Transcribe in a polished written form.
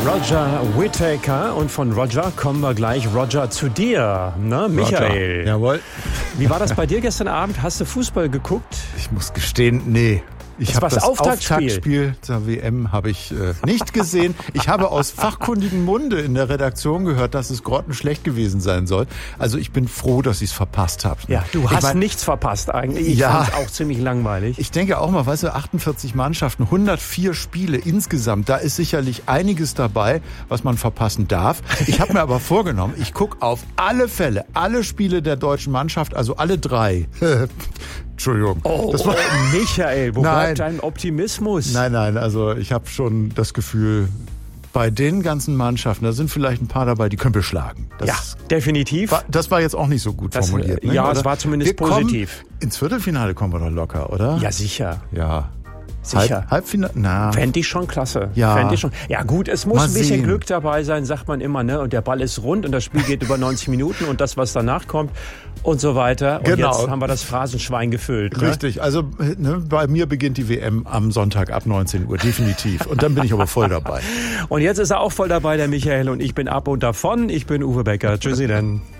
Roger Whittaker, und von Roger kommen wir gleich, Roger, zu dir, ne, Michael? Roger. Jawohl. Wie war das bei dir gestern Abend? Hast du Fußball geguckt? Ich muss gestehen, nee. Ich habe das Auftaktspiel zur WM habe ich nicht gesehen. Ich habe aus fachkundigem Munde in der Redaktion gehört, dass es grottenschlecht gewesen sein soll. Also ich bin froh, dass ich es verpasst habe. Ja, du hast nichts verpasst eigentlich. Ich fand es auch ziemlich langweilig. Ich denke auch mal, weißt du, 48 Mannschaften, 104 Spiele insgesamt. Da ist sicherlich einiges dabei, was man verpassen darf. Ich habe mir aber vorgenommen, ich gucke auf alle Fälle, alle Spiele der deutschen Mannschaft, also alle 3. Entschuldigung. Das war Michael, wo bleibt dein Optimismus? Nein, also ich habe schon das Gefühl, bei den ganzen Mannschaften, da sind vielleicht ein paar dabei, die können wir schlagen. Das definitiv. Das war jetzt auch nicht so gut formuliert. Ne? Ja, es war zumindest positiv. Ins Viertelfinale kommen wir doch locker, oder? Ja, sicher. Ja. Sicher. Halbfinale? Na. Fände ich schon klasse. Ja. Ja gut, es muss ein bisschen Glück dabei sein, sagt man immer, ne? Und der Ball ist rund und das Spiel geht über 90 Minuten und das, was danach kommt und so weiter. Und jetzt haben wir das Phrasenschwein gefüllt. Ne? Richtig, also bei mir beginnt die WM am Sonntag ab 19 Uhr, definitiv. Und dann bin ich aber voll dabei. Und jetzt ist er auch voll dabei, der Michael, und ich bin ab und davon. Ich bin Uwe Becker. Tschüssi denn.